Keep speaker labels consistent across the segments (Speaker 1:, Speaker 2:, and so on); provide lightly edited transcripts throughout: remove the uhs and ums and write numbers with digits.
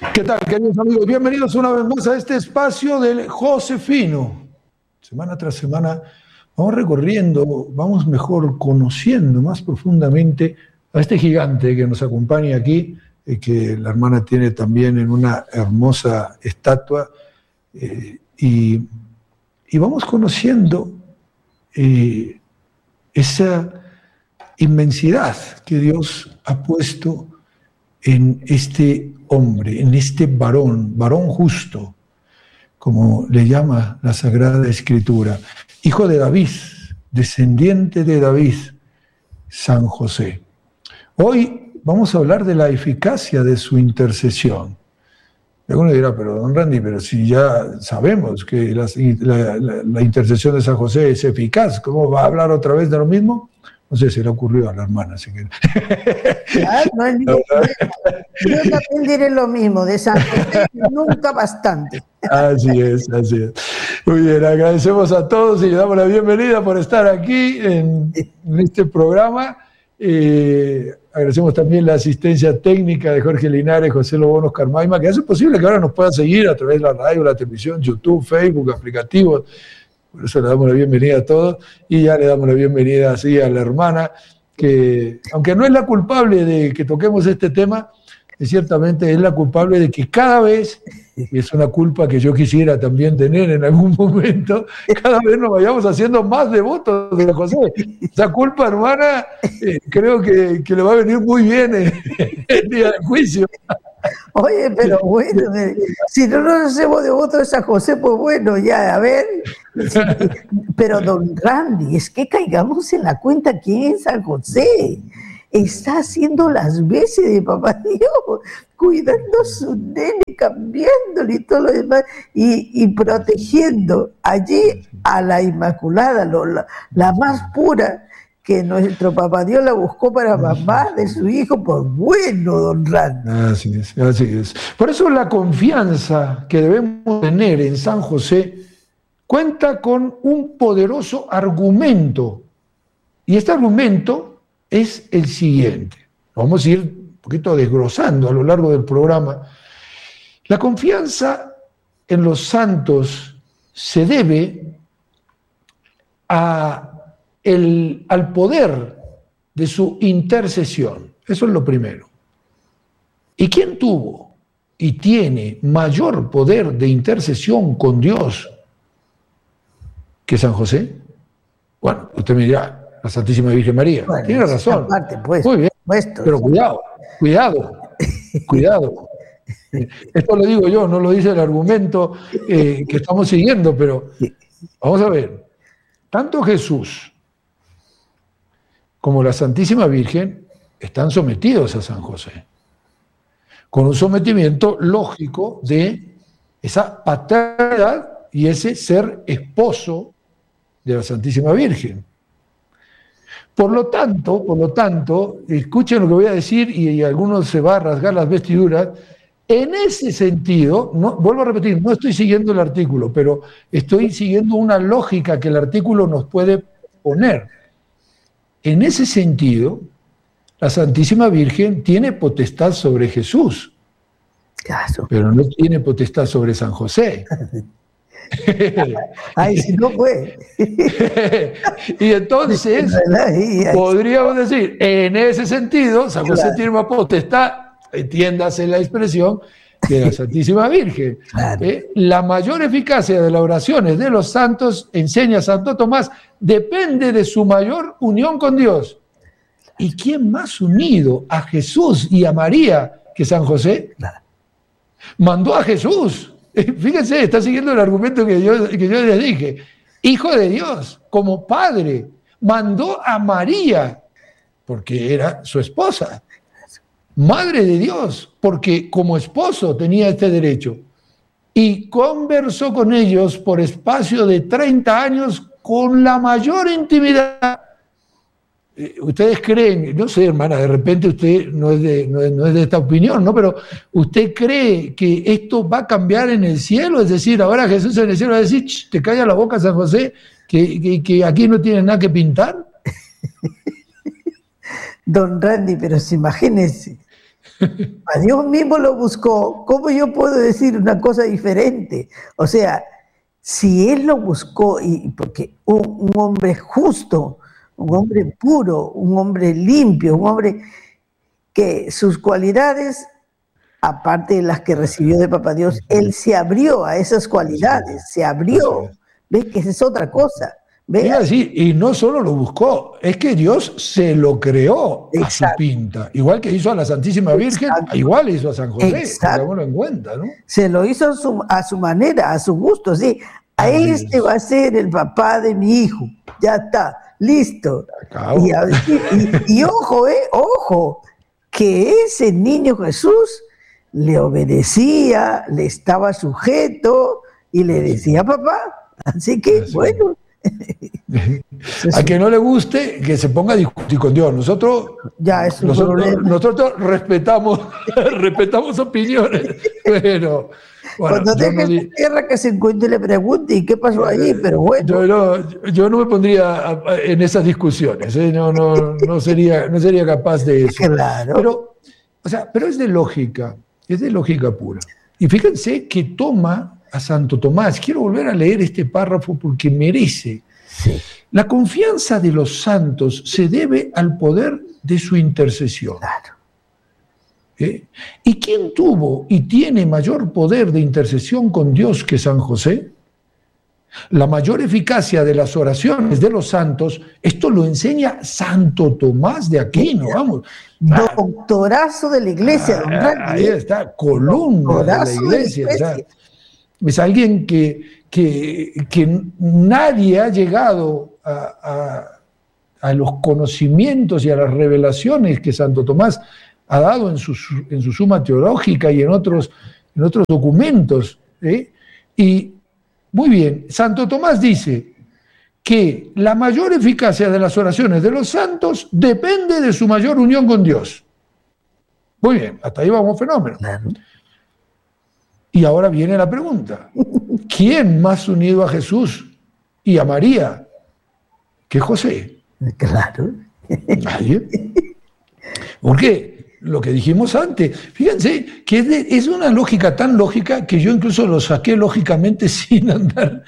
Speaker 1: ¿Qué tal, queridos amigos? Bienvenidos una vez más a este espacio del Josefino. Semana tras semana vamos recorriendo, vamos mejor conociendo más profundamente a este gigante que nos acompaña aquí, que la hermana tiene también en una hermosa estatua, y vamos conociendo esa inmensidad que Dios ha puesto en este hombre, en este varón justo, como le llama la Sagrada Escritura, hijo de David, descendiente de David, San José. Hoy vamos a hablar de la eficacia de su intercesión. Alguno dirá, pero don Randy, pero si ya sabemos que la intercesión de San José es eficaz, ¿cómo va a hablar otra vez de lo mismo? No sé, se le ocurrió a la hermana, así que...
Speaker 2: No es ningún problema. Yo también diré lo mismo, de San José nunca bastante.
Speaker 1: Así es, así es. Muy bien, agradecemos a todos y le damos la bienvenida por estar aquí en este programa. Agradecemos también la asistencia técnica de Jorge Linares, José Lobón, Oscar Maima, que hace posible que ahora nos puedan seguir a través de la radio, la televisión, YouTube, Facebook, aplicativos. Por eso le damos la bienvenida a todos y ya le damos la bienvenida así a la hermana, que aunque no es la culpable de que toquemos este tema, ciertamente es la culpable de que cada vez, y es una culpa que yo quisiera también tener en algún momento, cada vez nos vayamos haciendo más devotos de José. Esa culpa, hermana, creo que le va a venir muy bien el día del juicio.
Speaker 2: Oye, pero bueno, si no nos hacemos devotos de San José, pues bueno, ya, a ver. Pero don Randy, es que caigamos en la cuenta quién es San José. Está haciendo las veces de papá Dios, cuidando a su nene, cambiándole y todo lo demás, y protegiendo allí a la Inmaculada, la más pura, que nuestro papá Dios la buscó para mamá de su hijo, pues bueno, don Randy.
Speaker 1: Así es, así es. Por eso la confianza que debemos tener en San José cuenta con un poderoso argumento, y este argumento es el siguiente. Vamos a ir un poquito desglosando a lo largo del programa. La confianza en los santos se debe al poder de su intercesión. Eso es lo primero. ¿Y quién tuvo y tiene mayor poder de intercesión con Dios que San José? Bueno, usted me dirá, la Santísima Virgen María.
Speaker 2: Bueno,
Speaker 1: tiene razón.
Speaker 2: Parte, pues,
Speaker 1: muy bien,
Speaker 2: puesto.
Speaker 1: Pero cuidado. Esto lo digo yo, no lo dice el argumento que estamos siguiendo, pero vamos a ver. Tanto Jesús como la Santísima Virgen están sometidos a San José, con un sometimiento lógico de esa paternidad y ese ser esposo de la Santísima Virgen. Por lo tanto, escuchen lo que voy a decir y algunos se va a rasgar las vestiduras. En ese sentido, vuelvo a repetir, no estoy siguiendo el artículo, pero estoy siguiendo una lógica que el artículo nos puede poner. En ese sentido, la Santísima Virgen tiene potestad sobre Jesús, pero no tiene potestad sobre San José.
Speaker 2: Ay, si no fue.
Speaker 1: Y entonces podríamos decir, en ese sentido, San José tiene más potestad, entiéndase la expresión, que la Santísima Virgen.
Speaker 2: Claro.
Speaker 1: La mayor eficacia de las oraciones de los santos, enseña Santo Tomás, depende de su mayor unión con Dios. ¿Y quién más unido a Jesús y a María que San José?
Speaker 2: Claro.
Speaker 1: Mandó a Jesús. Fíjense, está siguiendo el argumento que yo les dije. Hijo de Dios, como padre, mandó a María, porque era su esposa. Madre de Dios, porque como esposo tenía este derecho. Y conversó con ellos por espacio de 30 años con la mayor intimidad. Ustedes creen, no sé, hermana, de repente usted no es de esta opinión, ¿no? Pero ¿usted cree que esto va a cambiar en el cielo? Es decir, ahora Jesús en el cielo va a decir, te calla la boca, San José, que aquí no tienes nada que pintar.
Speaker 2: Don Randy, pero si imagínese, A Dios mismo lo buscó. ¿Cómo yo puedo decir una cosa diferente? O sea, si Él lo buscó, y porque un hombre justo, un hombre puro, un hombre limpio, un hombre que sus cualidades, aparte de las que recibió de Papá Dios, Él se abrió a esas cualidades, se abrió. ¿Ves que esa es otra cosa?
Speaker 1: Sí, y no solo lo buscó, es que Dios se lo creó a su pinta. Igual que hizo a la Santísima Virgen, igual hizo a San José, tengámoslo en cuenta, ¿no?
Speaker 2: Se lo hizo a su manera, a su gusto, sí. Este va a ser el papá de mi hijo. Ya está, listo. Y ojo, que ese niño Jesús le obedecía, le estaba sujeto y le decía papá. Así que, bueno.
Speaker 1: A que no le guste, que se ponga a discutir con Dios. Nosotros respetamos opiniones, pero bueno,
Speaker 2: cuando deje su tierra que se encuentre y le pregunte ¿y qué pasó allí? Pero bueno,
Speaker 1: yo no me pondría en esas discusiones, no sería capaz de eso.
Speaker 2: Claro.
Speaker 1: Pero es de lógica pura. Y fíjense que toma a Santo Tomás. Quiero volver a leer este párrafo porque merece.
Speaker 2: Sí.
Speaker 1: La confianza de los santos se debe al poder de su intercesión.
Speaker 2: Claro.
Speaker 1: ¿Y quién tuvo y tiene mayor poder de intercesión con Dios que San José? La mayor eficacia de las oraciones de los santos, esto lo enseña Santo Tomás de Aquino, vamos.
Speaker 2: Doctorazo de la iglesia.
Speaker 1: Ahí está, columna de la iglesia. O sea, es alguien que nadie ha llegado a los conocimientos y a las revelaciones que Santo Tomás ha dado en su Suma Teológica y en otros documentos. Y muy bien, Santo Tomás dice que la mayor eficacia de las oraciones de los santos depende de su mayor unión con Dios. Muy bien, hasta ahí vamos fenómeno.
Speaker 2: Claro.
Speaker 1: Y ahora viene la pregunta. ¿Quién más unido a Jesús y a María que José?
Speaker 2: Claro.
Speaker 1: Nadie. ¿Por qué? Lo que dijimos antes. Fíjense que es una lógica tan lógica que yo incluso lo saqué lógicamente sin andar,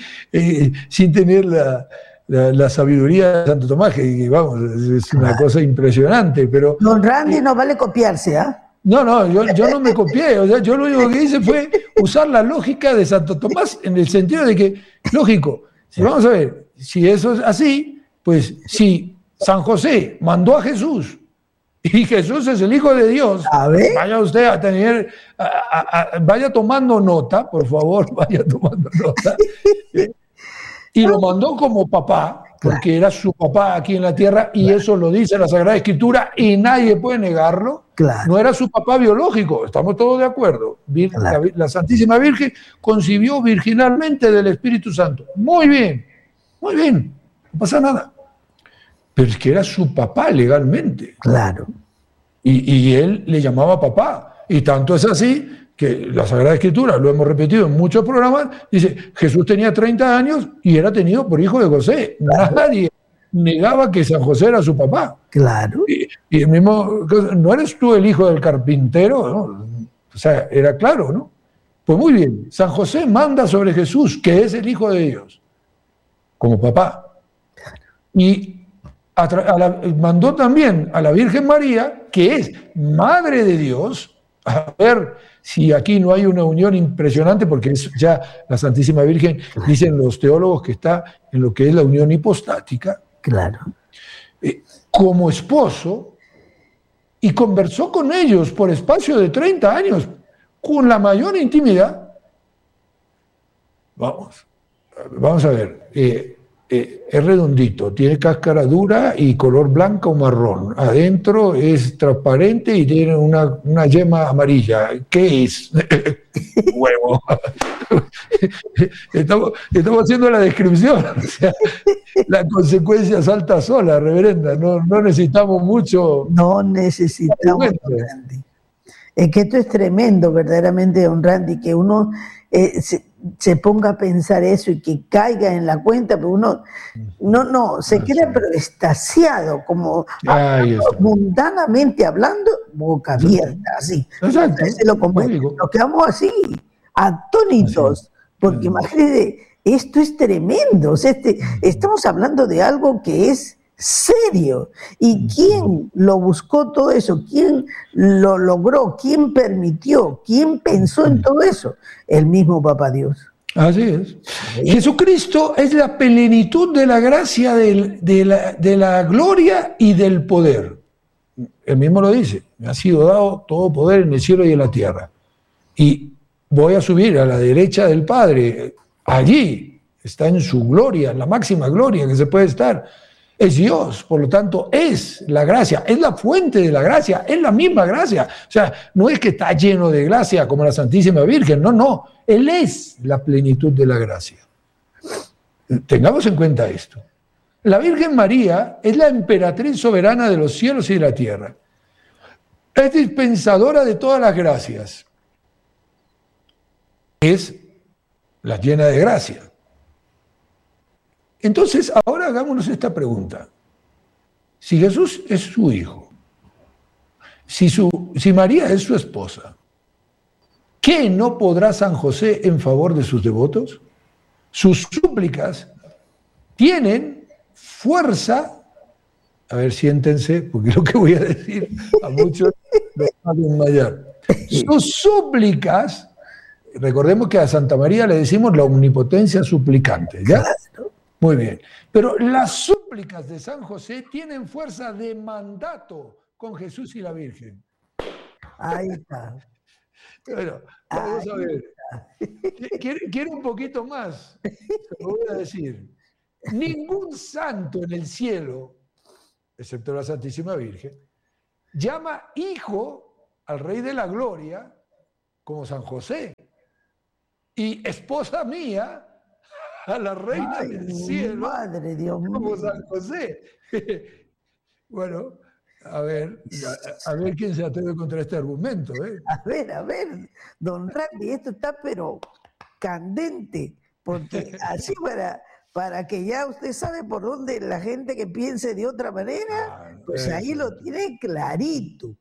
Speaker 1: sin tener la sabiduría de Santo Tomás, que vamos, es una cosa impresionante. Pero
Speaker 2: Don Randy no vale copiarse, ¿ah?
Speaker 1: No, yo no me copié, o sea, yo lo único que hice fue usar la lógica de Santo Tomás en el sentido de que, lógico, si vamos a ver, si eso es así, pues si San José mandó a Jesús y Jesús es el Hijo de Dios, vaya usted a tener, vaya tomando nota, por favor, vaya tomando nota, y lo mandó como papá, porque era su papá aquí en la tierra, y eso lo dice la Sagrada Escritura, y nadie puede negarlo.
Speaker 2: Claro.
Speaker 1: No era su papá biológico, estamos todos de acuerdo. La Santísima Virgen concibió virginalmente del Espíritu Santo. Muy bien, no pasa nada. Pero es que era su papá legalmente.
Speaker 2: Claro.
Speaker 1: Y él le llamaba papá. Y tanto es así que la Sagrada Escritura, lo hemos repetido en muchos programas, dice, Jesús tenía 30 años y era tenido por hijo de José. Claro. Nadie negaba que San José era su papá.
Speaker 2: Claro.
Speaker 1: Y el mismo, ¿no eres tú el hijo del carpintero? ¿No? O sea, era claro, ¿no? Pues muy bien, San José manda sobre Jesús, que es el Hijo de Dios, como papá. Y mandó también a la Virgen María, que es Madre de Dios. A ver si aquí no hay una unión impresionante, porque es ya la Santísima Virgen, dicen los teólogos, que está en lo que es la unión hipostática.
Speaker 2: Claro.
Speaker 1: Como esposo, y conversó con ellos por espacio de 30 años, con la mayor intimidad. Vamos a ver. Es redondito, tiene cáscara dura y color blanca o marrón. Adentro es transparente y tiene una yema amarilla. ¿Qué es? Huevo. Estamos haciendo la descripción. O sea, la consecuencia salta sola, reverenda. No necesitamos mucho.
Speaker 2: No necesitamos, don Randy. Es que esto es tremendo, verdaderamente, don Randy, que uno se ponga a pensar eso y que caiga en la cuenta, pero uno se queda pero extasiado, como mundanamente hablando, boca abierta, así.
Speaker 1: Exacto.
Speaker 2: Nos quedamos así, atónitos, porque imagínate, esto es tremendo, o sea, estamos hablando de algo que es serio. ¿Y quién lo buscó todo eso? ¿Quién lo logró? ¿Quién permitió? ¿Quién pensó en todo eso? El mismo Papá Dios.
Speaker 1: Así es. Jesucristo es la plenitud de la gracia, de la gloria y del poder. Él mismo lo dice, me ha sido dado todo poder en el cielo y en la tierra. Y voy a subir a la derecha del Padre. Allí está en su gloria, en la máxima gloria que se puede estar. Es Dios, por lo tanto, es la gracia, es la fuente de la gracia, es la misma gracia. O sea, no es que está lleno de gracia como la Santísima Virgen, no. Él es la plenitud de la gracia. Tengamos en cuenta esto. La Virgen María es la emperatriz soberana de los cielos y de la tierra. Es dispensadora de todas las gracias. Es la llena de gracia. Entonces, ahora hagámonos esta pregunta. Si Jesús es su hijo, si María es su esposa, ¿qué no podrá San José en favor de sus devotos? Sus súplicas tienen fuerza, a ver, siéntense, porque lo que voy a decir a muchos los va a desmayar. Sus súplicas, recordemos que a Santa María le decimos la omnipotencia suplicante, ¿ya? Muy bien, pero las súplicas de San José tienen fuerza de mandato con Jesús y la Virgen.
Speaker 2: Ahí está.
Speaker 1: Bueno, vamos a ver. ¿Quiere un poquito más? Se lo voy a decir. Ningún santo en el cielo, excepto la Santísima Virgen, llama hijo al Rey de la Gloria como San José. Y esposa mía a la Reina del Cielo,
Speaker 2: madre, Dios mío,
Speaker 1: como San José. Bueno, a ver quién se atreve contra este argumento.
Speaker 2: A ver, don Randy, esto está pero candente, porque así para que ya usted sabe por dónde la gente que piense de otra manera, pues ahí lo tiene clarito,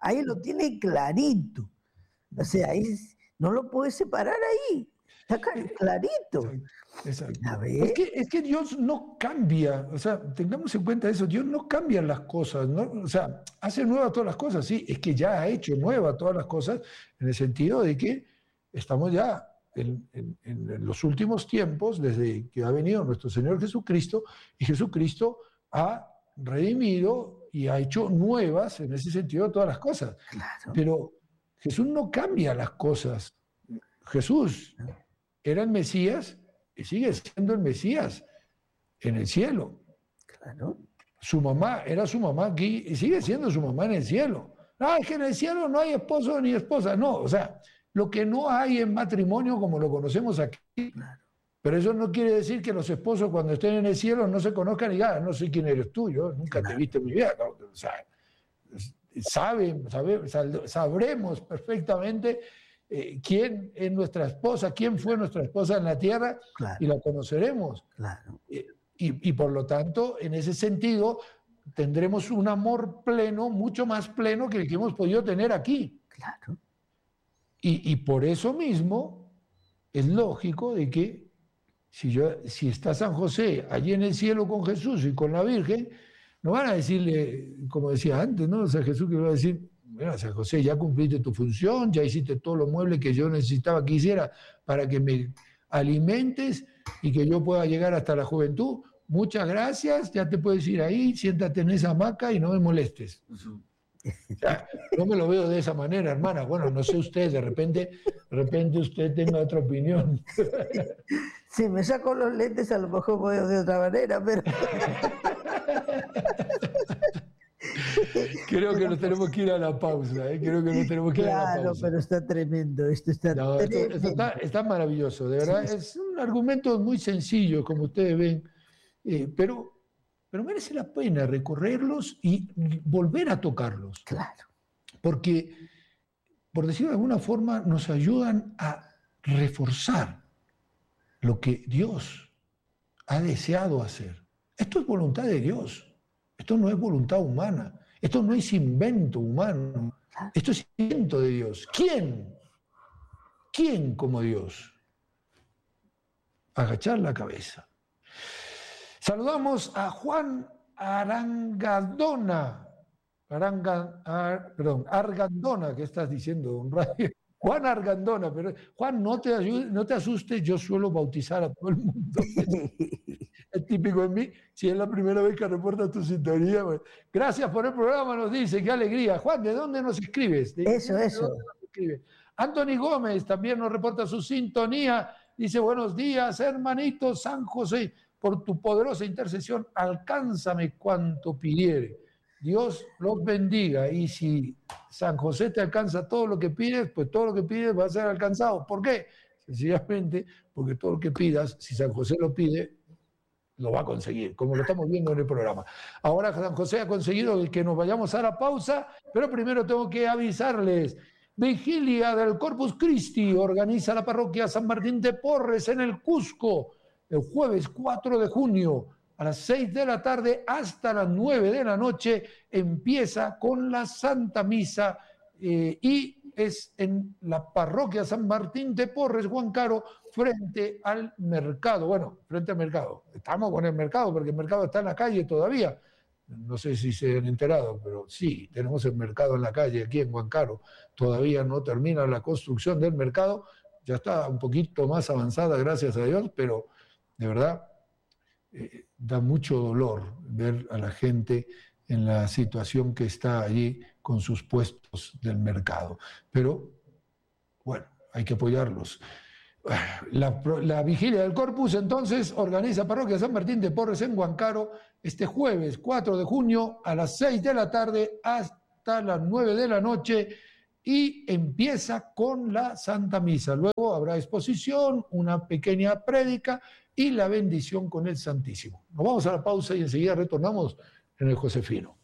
Speaker 2: o sea, no lo puede separar ahí. Está clarito.
Speaker 1: Exacto. Es que Dios no cambia, o sea, tengamos en cuenta eso, Dios no cambia las cosas, ¿no? O sea, hace nuevas todas las cosas, sí, es que ya ha hecho nuevas todas las cosas en el sentido de que estamos ya en los últimos tiempos, desde que ha venido nuestro Señor Jesucristo, y Jesucristo ha redimido y ha hecho nuevas en ese sentido todas las cosas.
Speaker 2: Claro.
Speaker 1: Pero Jesús no cambia las cosas. Jesús era el Mesías y sigue siendo el Mesías en el cielo.
Speaker 2: Claro.
Speaker 1: Su mamá era su mamá aquí y sigue siendo su mamá en el cielo. No, es que en el cielo no hay esposo ni esposa. No, o sea, lo que no hay en matrimonio como lo conocemos aquí.
Speaker 2: Claro.
Speaker 1: Pero eso no quiere decir que los esposos cuando estén en el cielo no se conozcan y digan, no sé quién eres tú, yo nunca te he visto en mi vida. No, o sea, sabremos perfectamente quién es nuestra esposa, quién fue nuestra esposa en la tierra, claro, y la conoceremos.
Speaker 2: Claro.
Speaker 1: Y por lo tanto, en ese sentido, tendremos un amor pleno, mucho más pleno que el que hemos podido tener aquí.
Speaker 2: Claro.
Speaker 1: Y por eso mismo es lógico de que si está San José allí en el cielo con Jesús y con la Virgen, no van a decirle, como decía antes, ¿no? O sea, Jesús que va a decir, mira, San José, ya cumpliste tu función, ya hiciste todos los muebles que yo necesitaba que hiciera para que me alimentes y que yo pueda llegar hasta la juventud. Muchas gracias, ya te puedes ir ahí, siéntate en esa hamaca y no me molestes. O sea, no me lo veo de esa manera, hermana. Bueno, no sé usted, de repente usted tenga otra opinión.
Speaker 2: Si me saco los lentes, a lo mejor veo de otra manera, pero...
Speaker 1: Creo que nos tenemos que ir a la pausa, ¿eh? Creo que nos tenemos que ir a la pausa.
Speaker 2: Claro, pero está tremendo, esto
Speaker 1: está maravilloso, de verdad. Sí. Es un argumento muy sencillo, como ustedes ven, pero merece la pena recorrerlos y volver a tocarlos.
Speaker 2: Claro.
Speaker 1: Porque, por decirlo de alguna forma, nos ayudan a reforzar lo que Dios ha deseado hacer. Esto es voluntad de Dios, esto no es voluntad humana, esto no es invento humano, esto es invento de Dios. ¿Quién? ¿Quién como Dios? Agachar la cabeza. Saludamos a Juan Argandona, ¿qué estás diciendo, don Radio? Juan Argandona, pero Juan, no te asustes, yo suelo bautizar a todo el mundo. Es típico en mí, si es la primera vez que reportas tu sintonía. Pues. Gracias por el programa, nos dice, qué alegría. Juan, ¿de dónde nos escribes?
Speaker 2: Eso.
Speaker 1: Anthony Gómez también nos reporta su sintonía, dice, buenos días, hermanito San José, por tu poderosa intercesión, alcánzame cuanto pidiere. Dios los bendiga, y si San José te alcanza todo lo que pides, pues todo lo que pides va a ser alcanzado. ¿Por qué? Sencillamente porque todo lo que pidas, si San José lo pide, lo va a conseguir, como lo estamos viendo en el programa. Ahora San José ha conseguido que nos vayamos a la pausa, pero primero tengo que avisarles. Vigilia del Corpus Christi organiza la parroquia San Martín de Porres en el Cusco, el jueves 4 de junio, a las 6 de la tarde hasta las 9 de la noche, empieza con la Santa Misa y es en la parroquia San Martín de Porres, Juan Caro, frente al mercado. Bueno, frente al mercado. Estamos con el mercado porque el mercado está en la calle todavía. No sé si se han enterado, pero sí, tenemos el mercado en la calle aquí en Juan Caro. Todavía no termina la construcción del mercado. Ya está un poquito más avanzada, gracias a Dios, pero de verdad da mucho dolor ver a la gente en la situación que está allí con sus puestos del mercado. Pero, bueno, hay que apoyarlos. La vigilia del Corpus, entonces, organiza Parroquia San Martín de Porres en Huancaro este jueves 4 de junio a las 6 de la tarde hasta las 9 de la noche y empieza con la Santa Misa. Luego habrá exposición, una pequeña prédica y la bendición con el Santísimo. Nos vamos a la pausa y enseguida retornamos en el Josefino.